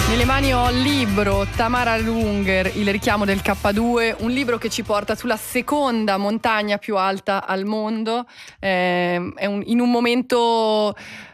Nelle mani ho il libro Tamara Lunger, Il richiamo del K2, un libro che ci porta sulla seconda montagna più alta al mondo. In un momento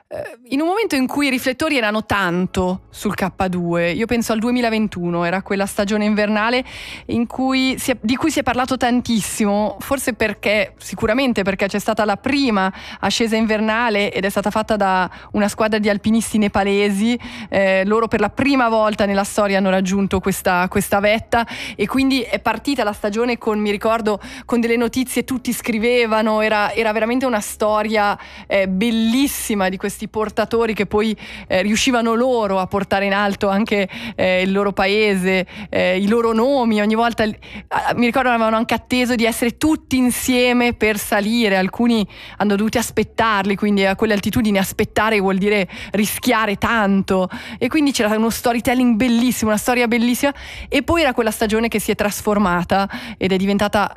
in cui i riflettori erano tanto sul K2. Io penso al 2021, era quella stagione invernale di cui si è parlato tantissimo, forse sicuramente perché c'è stata la prima ascesa invernale ed è stata fatta da una squadra di alpinisti nepalesi. Loro per la prima volta nella storia hanno raggiunto questa vetta, e quindi è partita la stagione mi ricordo, con delle notizie, tutti scrivevano, era veramente una storia bellissima di questi portatori che poi riuscivano loro a portare in alto anche il loro paese, i loro nomi. Ogni volta mi ricordo avevano anche atteso di essere tutti insieme per salire, alcuni hanno dovuto aspettarli, quindi a quelle altitudini aspettare vuol dire rischiare tanto, e quindi c'era uno storytelling bellissimo, una storia bellissima. E poi era quella stagione che si è trasformata ed è diventata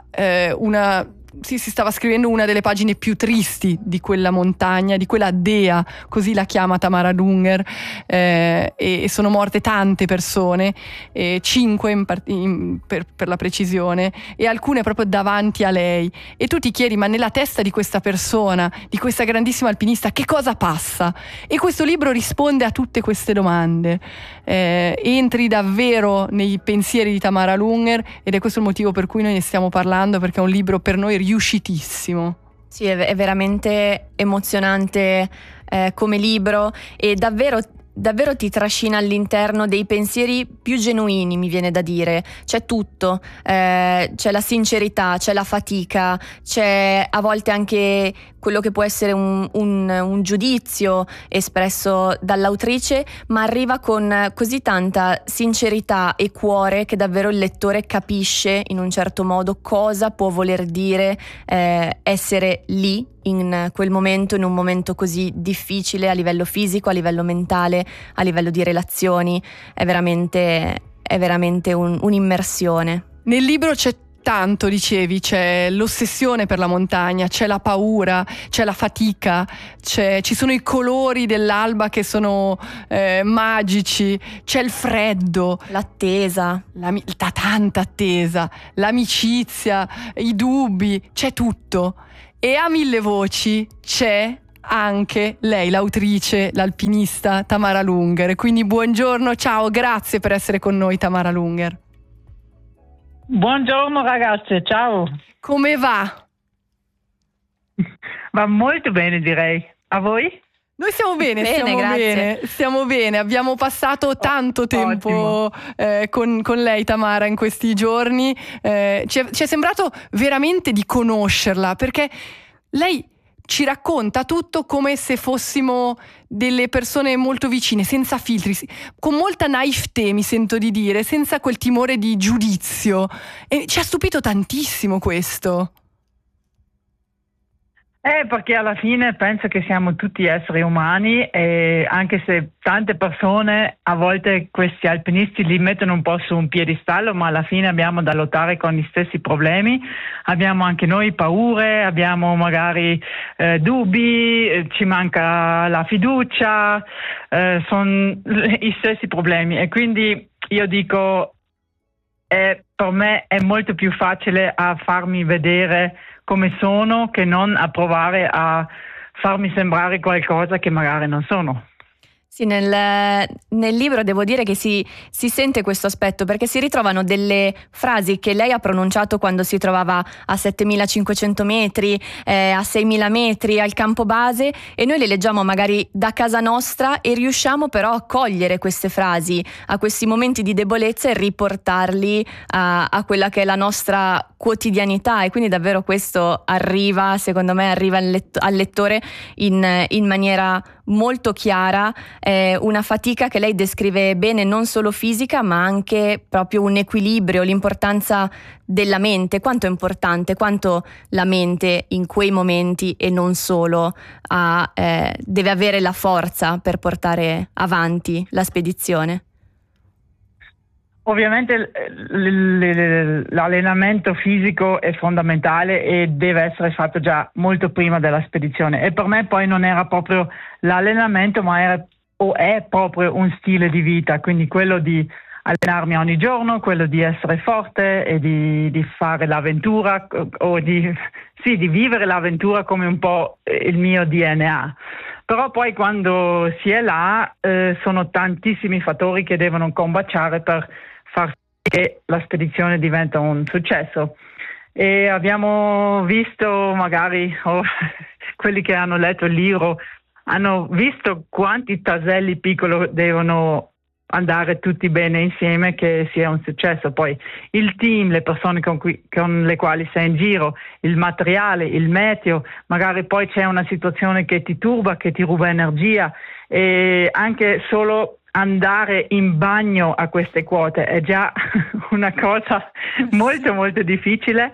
si stava scrivendo una delle pagine più tristi di quella montagna, di quella dea, così la chiama Tamara Lunger, e sono morte tante persone, 5 per la precisione, e alcune proprio davanti a lei. E tu ti chiedi, ma nella testa di questa persona, di questa grandissima alpinista, che cosa passa? E questo libro risponde a tutte queste domande. Entri davvero nei pensieri di Tamara Lunger, ed è questo il motivo per cui noi ne stiamo parlando, perché è un libro per noi riuscitissimo. Sì, è veramente emozionante come libro, e davvero ti trascina all'interno dei pensieri più genuini, mi viene da dire. C'è tutto, c'è la sincerità, c'è la fatica, c'è a volte anche quello che può essere un giudizio espresso dall'autrice, ma arriva con così tanta sincerità e cuore che davvero il lettore capisce in un certo modo cosa può voler dire essere lì in quel momento, in un momento così difficile a livello fisico, a livello mentale, a livello di relazioni. È veramente un'immersione. Nel libro c'è tanto, dicevi, c'è l'ossessione per la montagna, c'è la paura, c'è la fatica, ci sono i colori dell'alba che sono magici, c'è il freddo, l'attesa, tanta attesa, l'amicizia, i dubbi, c'è tutto. E a mille voci c'è anche lei, l'autrice, l'alpinista Tamara Lunger. Quindi buongiorno, ciao, grazie per essere con noi, Tamara Lunger. Buongiorno ragazze, ciao. Come va? Va molto bene, direi. A voi? Noi stiamo bene, stiamo bene. Abbiamo passato tanto tempo con lei, Tamara, in questi giorni. Ci è sembrato veramente di conoscerla, perché lei ci racconta tutto come se fossimo delle persone molto vicine, senza filtri, con molta naivete, mi sento di dire, senza quel timore di giudizio. E ci ha stupito tantissimo questo. Perché alla fine penso che siamo tutti esseri umani, e anche se tante persone, a volte questi alpinisti li mettono un po' su un piedistallo, ma alla fine abbiamo da lottare con gli stessi problemi, abbiamo anche noi paure, abbiamo magari dubbi, ci manca la fiducia, sono gli stessi problemi, e quindi io dico, per me è molto più facile a farmi vedere come sono che non a provare a farmi sembrare qualcosa che magari non sono. Sì, nel libro devo dire che si sente questo aspetto, perché si ritrovano delle frasi che lei ha pronunciato quando si trovava a 7500 metri, a 6000 metri al campo base, e noi le leggiamo magari da casa nostra e riusciamo però a cogliere queste frasi, a questi momenti di debolezza, e riportarli a quella che è la nostra quotidianità. E quindi davvero questo secondo me arriva al lettore in maniera molto chiara, una fatica che lei descrive bene, non solo fisica ma anche proprio un equilibrio, l'importanza della mente, quanto è importante, quanto la mente in quei momenti e non solo deve avere la forza per portare avanti la spedizione. Ovviamente l'allenamento fisico è fondamentale e deve essere fatto già molto prima della spedizione, e per me poi non era proprio l'allenamento, ma era o è proprio un stile di vita, quindi quello di allenarmi ogni giorno, quello di essere forte e di fare l'avventura o di vivere l'avventura come un po' il mio DNA. Però poi quando si è là sono tantissimi fattori che devono combaciare per far sì che la spedizione diventa un successo. E abbiamo visto magari quelli che hanno letto il libro hanno visto quanti tasselli piccoli devono andare tutti bene insieme che sia un successo. Poi il team, le persone con le quali sei in giro, il materiale, il meteo, magari poi c'è una situazione che ti turba, che ti ruba energia, e anche solo andare in bagno a queste quote è già una cosa molto molto difficile,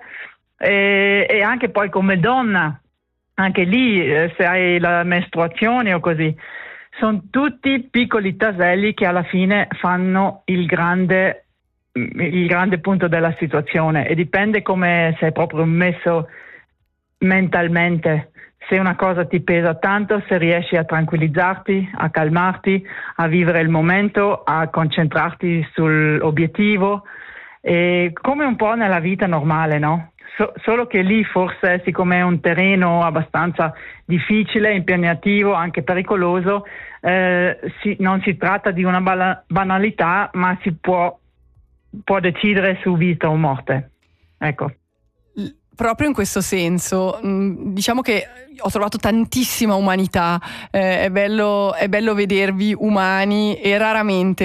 e anche poi come donna, anche lì se hai la mestruazione o così, sono tutti piccoli tasselli che alla fine fanno il grande punto della situazione, e dipende come sei proprio messo mentalmente. Se una cosa ti pesa tanto, se riesci a tranquillizzarti, a calmarti, a vivere il momento, a concentrarti sull'obiettivo, come un po' nella vita normale, no? Solo che lì forse, siccome è un terreno abbastanza difficile, impegnativo, anche pericoloso, non si tratta di una banalità, ma si può decidere su vita o morte. Ecco. Proprio in questo senso, diciamo che ho trovato tantissima umanità, è bello vedervi umani, e raramente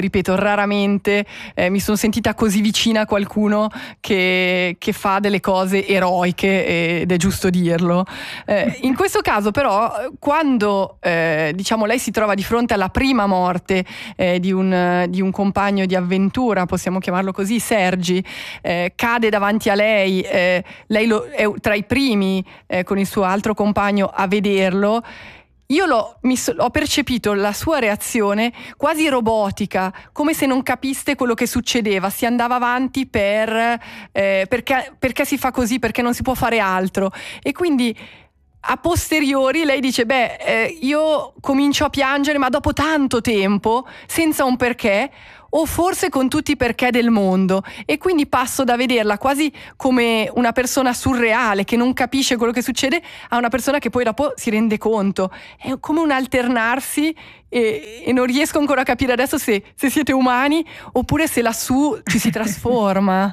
mi sono sentita così vicina a qualcuno che fa delle cose eroiche, ed è giusto dirlo. In questo caso però, quando diciamo lei si trova di fronte alla prima morte di un compagno di avventura, possiamo chiamarlo così, Sergi, cade davanti a lei, lei è tra i primi con il suo altro compagno a vederlo. Io ho percepito la sua reazione quasi robotica, come se non capiste quello che succedeva, si andava avanti perché si fa così, perché non si può fare altro, e quindi a posteriori lei dice io comincio a piangere, ma dopo tanto tempo, senza un perché, o forse con tutti i perché del mondo, e quindi passo da vederla quasi come una persona surreale che non capisce quello che succede a una persona che poi dopo si rende conto. È come un alternarsi, e non riesco ancora a capire adesso se siete umani oppure se lassù ci si trasforma.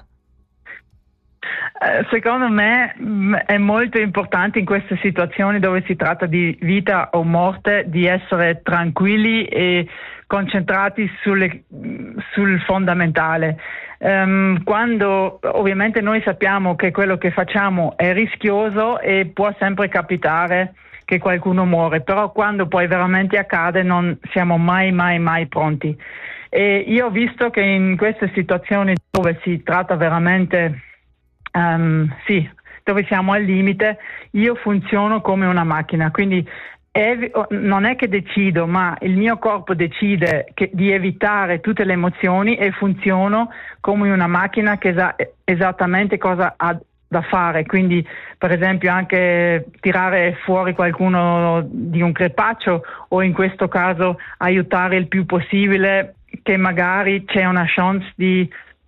Secondo me è molto importante in queste situazioni dove si tratta di vita o morte di essere tranquilli e concentrati sul fondamentale. Quando ovviamente noi sappiamo che quello che facciamo è rischioso e può sempre capitare che qualcuno muore, però quando poi veramente accade non siamo mai pronti. E io ho visto che in queste situazioni dove si tratta veramente dove siamo al limite, io funziono come una macchina, quindi non è che decido, ma il mio corpo decide di evitare tutte le emozioni, e funziono come una macchina che sa esattamente cosa ha da fare. Quindi per esempio anche tirare fuori qualcuno di un crepaccio, o in questo caso aiutare il più possibile, che magari c'è una chance di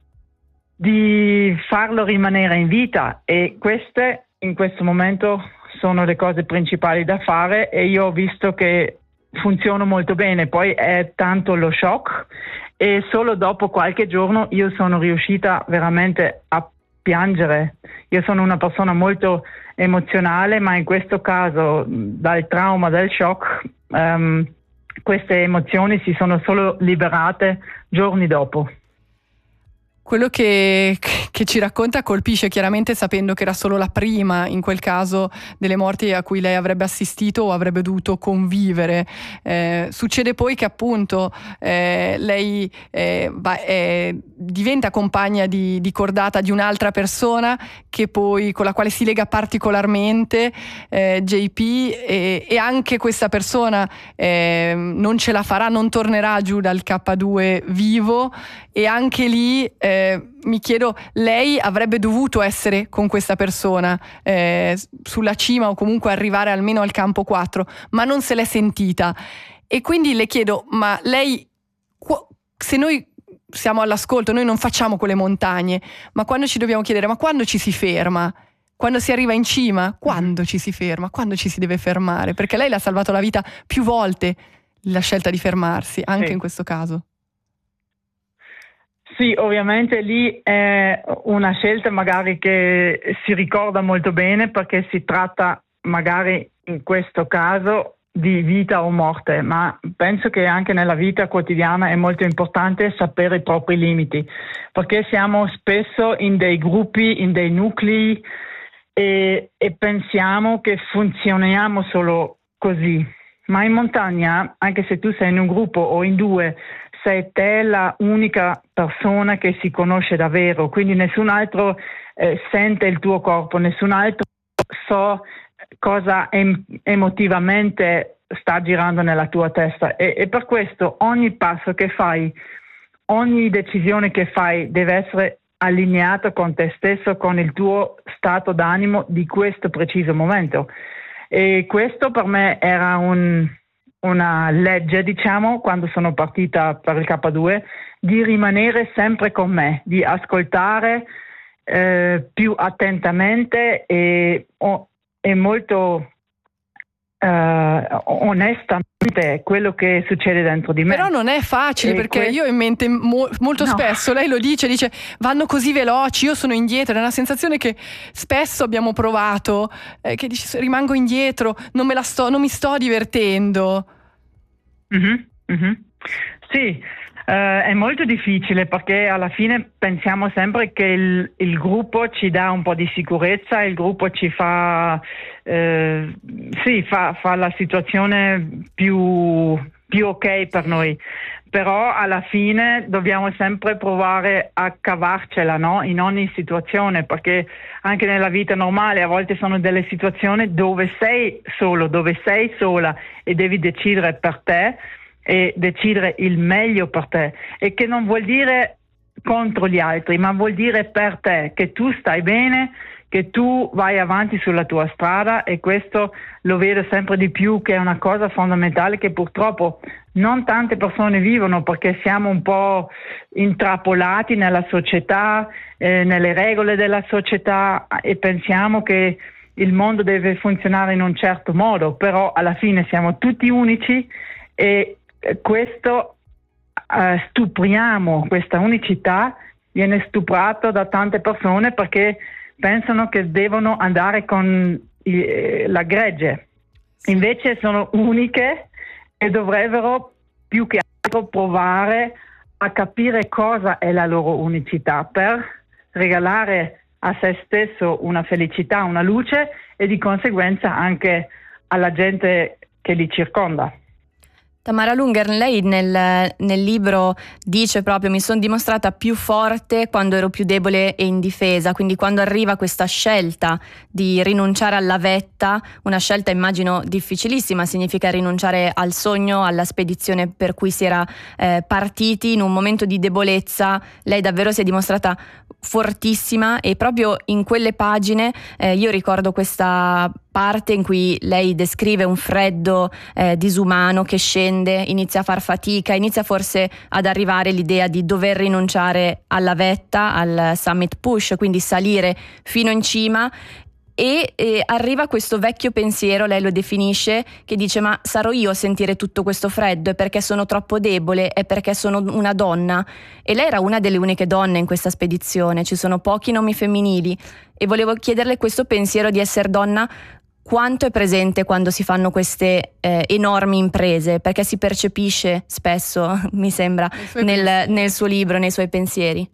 farlo rimanere in vita, e queste in questo momento sono le cose principali da fare, e io ho visto che funziona molto bene. Poi è tanto lo shock, e solo dopo qualche giorno io sono riuscita veramente a piangere. Io sono una persona molto emozionale, ma in questo caso dal trauma, dal shock, queste emozioni si sono solo liberate giorni dopo. Quello che ci racconta colpisce, chiaramente sapendo che era solo la prima, in quel caso, delle morti a cui lei avrebbe assistito o avrebbe dovuto convivere. Succede poi che appunto lei diventa compagna di cordata di un'altra persona con la quale si lega particolarmente, JP, e anche questa persona non ce la farà, non tornerà giù dal K2 vivo, e anche lì mi chiedo, lei avrebbe dovuto essere con questa persona sulla cima, o comunque arrivare almeno al campo 4, ma non se l'è sentita. E quindi le chiedo, ma lei, se noi siamo all'ascolto, noi non facciamo quelle montagne, ma quando ci dobbiamo chiedere, ma quando ci si ferma? Quando si arriva in cima, quando ci si ferma? Quando ci si deve fermare? Perché lei le ha salvato la vita più volte, la scelta di fermarsi, anche in questo caso. Sì, ovviamente lì è una scelta magari che si ricorda molto bene, perché si tratta magari in questo caso di vita o morte, ma penso che anche nella vita quotidiana è molto importante sapere i propri limiti, perché siamo spesso in dei gruppi, in dei nuclei e pensiamo che funzioniamo solo così, ma in montagna, anche se tu sei in un gruppo o in due, sei te la unica persona che si conosce davvero, quindi nessun altro sente il tuo corpo, nessun altro so cosa emotivamente sta girando nella tua testa, e per questo ogni passo che fai, ogni decisione che fai deve essere allineato con te stesso, con il tuo stato d'animo di questo preciso momento. E questo per me era una legge, diciamo, quando sono partita per il K2, di rimanere sempre con me, di ascoltare più attentamente e molto onestamente quello che succede dentro di me. Però non è facile, perché io ho in mente molto spesso, lei lo dice vanno così veloci, io sono indietro, è una sensazione che spesso abbiamo provato, che dici rimango indietro, non mi sto divertendo. Sì, è molto difficile, perché alla fine pensiamo sempre che il gruppo ci dà un po' di sicurezza, il gruppo ci fa fa la situazione più ok per noi, però alla fine dobbiamo sempre provare a cavarcela, no? In ogni situazione, perché anche nella vita normale a volte sono delle situazioni dove sei solo, dove sei sola e devi decidere per te e decidere il meglio per te, e che non vuol dire contro gli altri, ma vuol dire per te, che tu stai bene, che tu vai avanti sulla tua strada, e questo lo vedo sempre di più che è una cosa fondamentale che purtroppo non tante persone vivono, perché siamo un po' intrappolati nella società, nelle regole della società, e pensiamo che il mondo deve funzionare in un certo modo, però alla fine siamo tutti unici, e questo stupriamo, questa unicità viene stuprato da tante persone perché pensano che devono andare con la gregge, invece sono uniche e dovrebbero più che altro provare a capire cosa è la loro unicità per regalare a se stesso una felicità, una luce, e di conseguenza anche alla gente che li circonda. Tamara Lunger, lei nel libro dice proprio: mi sono dimostrata più forte quando ero più debole e indifesa, quindi quando arriva questa scelta di rinunciare alla vetta, una scelta immagino difficilissima, significa rinunciare al sogno, alla spedizione per cui si era partiti in un momento di debolezza, lei davvero si è dimostrata fortissima, e proprio in quelle pagine io ricordo questa parte in cui lei descrive un freddo disumano che scende, inizia a far fatica, inizia forse ad arrivare l'idea di dover rinunciare alla vetta, al summit push, quindi salire fino in cima, e arriva questo vecchio pensiero, lei lo definisce, che dice: ma sarò io a sentire tutto questo freddo? È perché sono troppo debole? È perché sono una donna? E lei era una delle uniche donne in questa spedizione, ci sono pochi nomi femminili, e volevo chiederle questo pensiero di essere donna quanto è presente quando si fanno queste enormi imprese, perché si percepisce spesso, mi sembra, nel suo libro, nei suoi pensieri.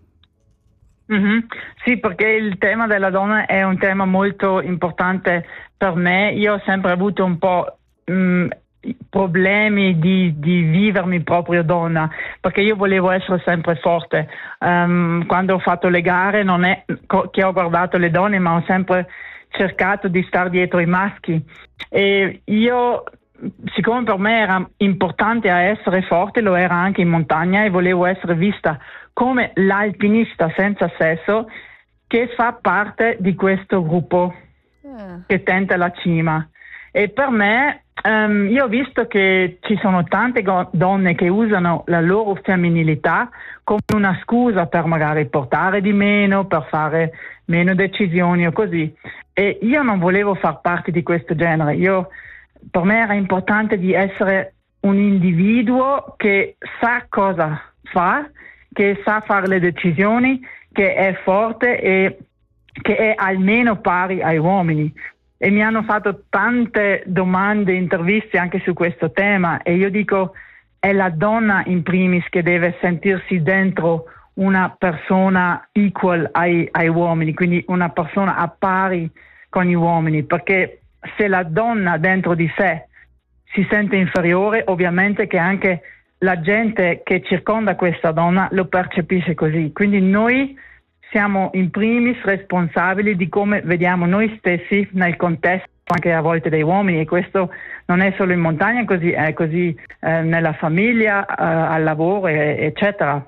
Sì, perché il tema della donna è un tema molto importante per me. Io ho sempre avuto un po' problemi di vivermi proprio donna, perché io volevo essere sempre forte. Quando ho fatto le gare non è che ho guardato le donne, ma ho sempre cercato di stare dietro i maschi, e io, siccome per me era importante a essere forte, lo era anche in montagna, e volevo essere vista come l'alpinista senza sesso che fa parte di questo gruppo che tenta la cima. E per me Io ho visto che ci sono tante donne che usano la loro femminilità come una scusa per magari portare di meno, per fare meno decisioni o così. E io non volevo far parte di questo genere. Per me era importante di essere un individuo che sa cosa fa, che sa fare le decisioni, che è forte e che è almeno pari ai uomini. E mi hanno fatto tante domande, interviste anche su questo tema, e io dico, è la donna in primis che deve sentirsi dentro una persona equal ai uomini, quindi una persona a pari con gli uomini, perché se la donna dentro di sé si sente inferiore, ovviamente che anche la gente che circonda questa donna lo percepisce così. Quindi noi siamo in primis responsabili di come vediamo noi stessi nel contesto anche a volte dei uomini, e questo non è solo in montagna, è così nella famiglia, al lavoro, eccetera.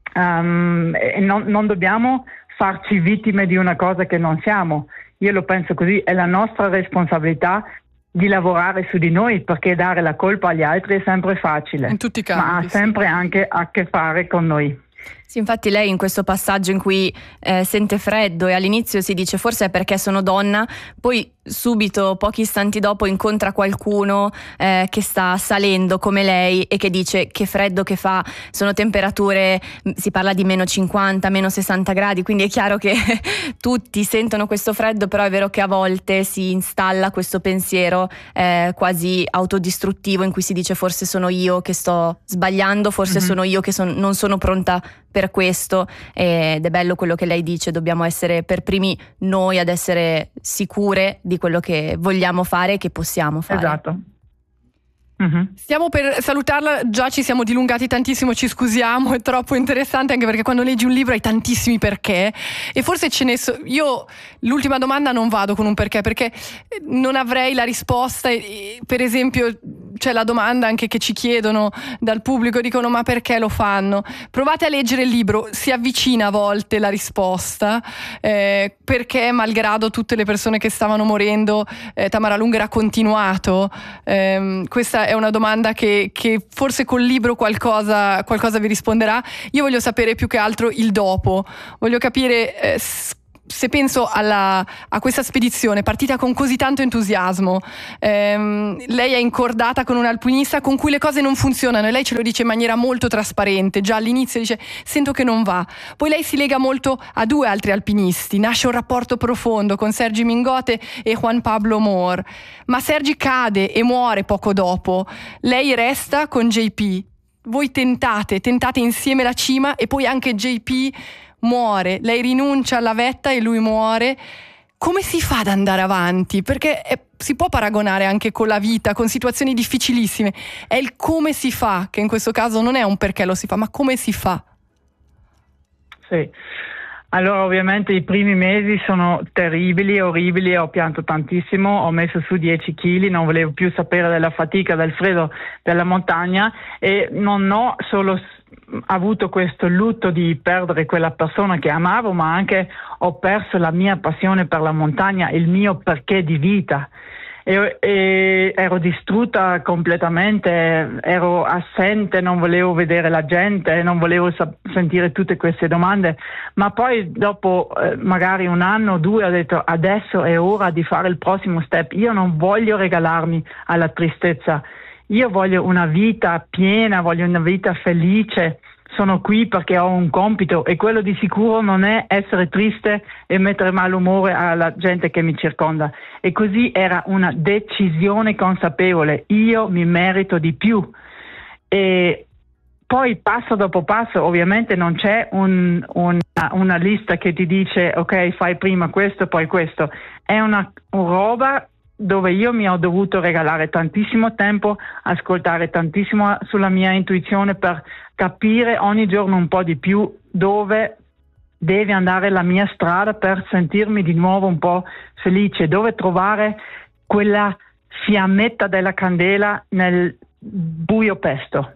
E non dobbiamo farci vittime di una cosa che non siamo. Io lo penso così, è la nostra responsabilità di lavorare su di noi, perché dare la colpa agli altri è sempre facile, in tutti i campi, ma ha sempre anche a che fare con noi. Sì, infatti lei in questo passaggio in cui sente freddo e all'inizio si dice forse è perché sono donna, poi subito, pochi istanti dopo, incontra qualcuno che sta salendo come lei e che dice che freddo che fa, sono temperature, si parla di meno 50, meno 60 gradi, quindi è chiaro che tutti sentono questo freddo, però è vero che a volte si installa questo pensiero quasi autodistruttivo in cui si dice forse sono io che sto sbagliando, forse sono io che non sono pronta per questo, ed è bello quello che lei dice, dobbiamo essere per primi noi ad essere sicure di quello che vogliamo fare e che possiamo fare. Esatto. Stiamo per salutarla, già ci siamo dilungati tantissimo, ci scusiamo, è troppo interessante, anche perché quando leggi un libro hai tantissimi perché, e forse io l'ultima domanda non vado con un perché non avrei la risposta. Per esempio c'è la domanda anche che ci chiedono dal pubblico, dicono ma perché lo fanno? Provate a leggere il libro, si avvicina a volte la risposta, perché malgrado tutte le persone che stavano morendo Tamara Lunger ha continuato. Questa è una domanda che forse col libro qualcosa vi risponderà. Io voglio sapere più che altro il dopo, voglio capire se penso a questa spedizione partita con così tanto entusiasmo, lei è incordata con un alpinista con cui le cose non funzionano e lei ce lo dice in maniera molto trasparente, già all'inizio dice sento che non va, poi lei si lega molto a due altri alpinisti, nasce un rapporto profondo con Sergi Mingote e Juan Pablo Moore, ma Sergi cade e muore poco dopo, lei resta con JP, voi tentate insieme la cima e poi anche JP muore, lei rinuncia alla vetta e lui muore. Come si fa ad andare avanti? Perché si può paragonare anche con la vita, con situazioni difficilissime. È il come si fa, che in questo caso non è un perché lo si fa, ma come si fa. Sì. Allora ovviamente i primi mesi sono terribili, orribili, ho pianto tantissimo, ho messo su 10 kg, non volevo più sapere della fatica, del freddo, della montagna, e non ho solo avuto questo lutto di perdere quella persona che amavo, ma anche ho perso la mia passione per la montagna, il mio perché di vita, e ero distrutta completamente, ero assente, non volevo vedere la gente, non volevo sentire tutte queste domande, ma poi dopo magari un anno o due ho detto adesso è ora di fare il prossimo step, io non voglio regalarmi alla tristezza. Io voglio una vita piena, voglio una vita felice, sono qui perché ho un compito e quello di sicuro non è essere triste e mettere malumore alla gente che mi circonda. E così era una decisione consapevole, io mi merito di più. E poi passo dopo passo, ovviamente non c'è una lista che ti dice ok, fai prima questo, poi questo. È una roba dove io mi ho dovuto regalare tantissimo tempo, ascoltare tantissimo sulla mia intuizione per capire ogni giorno un po' di più dove deve andare la mia strada per sentirmi di nuovo un po' felice, dove trovare quella fiammetta della candela nel buio pesto.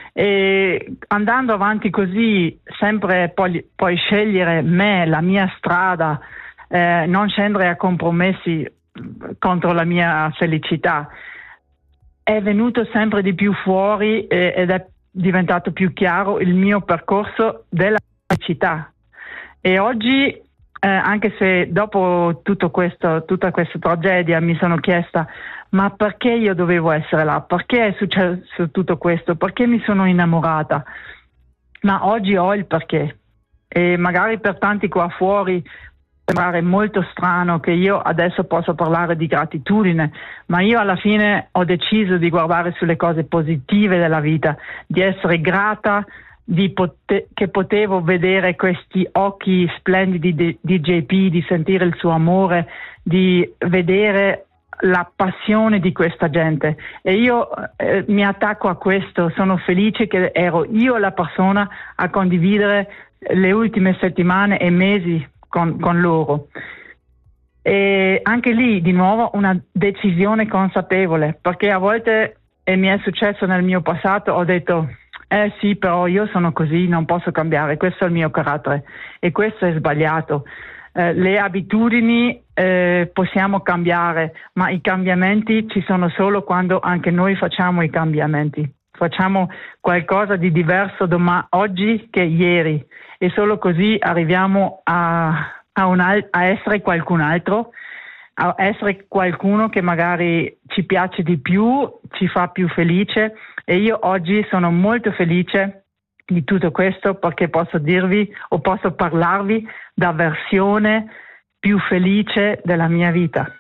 E andando avanti così, sempre poi scegliere me, la mia strada, non scendere a compromessi contro la mia felicità. è venuto sempre di più fuori ed è diventato più chiaro il mio percorso della felicità. E oggi, anche se dopo tutta questa tragedia mi sono chiesta: ma perché io dovevo essere là? Perché è successo tutto questo? Perché mi sono innamorata? Ma oggi ho il perché. E magari per tanti qua fuori sembrare molto strano che io adesso possa parlare di gratitudine, ma io alla fine ho deciso di guardare sulle cose positive della vita, di essere grata che potevo vedere questi occhi splendidi di JP, di sentire il suo amore, di vedere la passione di questa gente. E io mi attacco a questo, sono felice che ero io la persona a condividere le ultime settimane e mesi con loro. E anche lì di nuovo una decisione consapevole, perché a volte, e mi è successo nel mio passato, ho detto sì, però io sono così, non posso cambiare, questo è il mio carattere e questo è sbagliato. Le abitudini possiamo cambiare, ma i cambiamenti ci sono solo quando anche noi facciamo i cambiamenti. Facciamo qualcosa di diverso oggi che ieri, e solo così arriviamo a essere qualcun altro, a essere qualcuno che magari ci piace di più, ci fa più felice. E io oggi sono molto felice di tutto questo, perché posso dirvi o posso parlarvi da versione più felice della mia vita.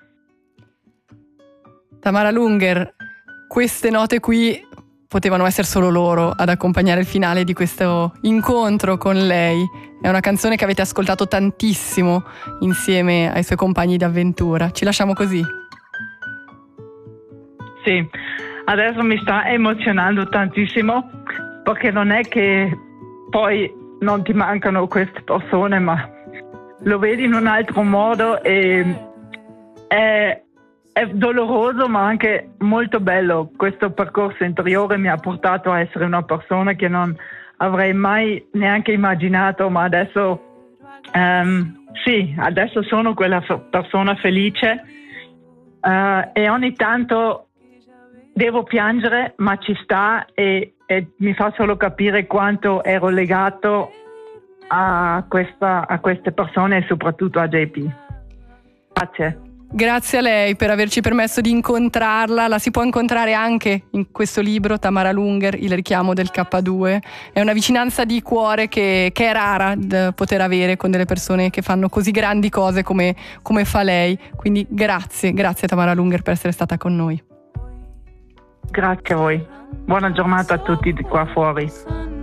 Tamara Lunger, queste note qui potevano essere solo loro ad accompagnare il finale di questo incontro con lei. È una canzone che avete ascoltato tantissimo insieme ai suoi compagni d'avventura. Ci lasciamo così? Sì, adesso mi sta emozionando tantissimo, perché non è che poi non ti mancano queste persone, ma lo vedi in un altro modo e è doloroso, ma anche molto bello. Questo percorso interiore mi ha portato a essere una persona che non avrei mai neanche immaginato, ma adesso sì, adesso sono quella persona felice e ogni tanto devo piangere, ma ci sta e mi fa solo capire quanto ero legato a queste persone e soprattutto a JP. Grazie. Grazie a lei per averci permesso di incontrarla. La si può incontrare anche in questo libro, Tamara Lunger, Il richiamo del K2. È una vicinanza di cuore che è rara da poter avere con delle persone che fanno così grandi cose come fa lei. Quindi grazie Tamara Lunger per essere stata con noi. Grazie a voi. Buona giornata a tutti di qua fuori.